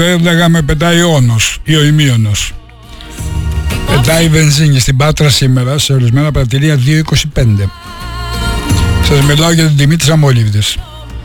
Λέγαμε πετάει όνος ή ο ημίωνος. Πετάει βενζίνη στην Πάτρα σήμερα σε ορισμένα πρατηρία 2,25. Σας μιλάω για την τιμή της αμμολύβδης.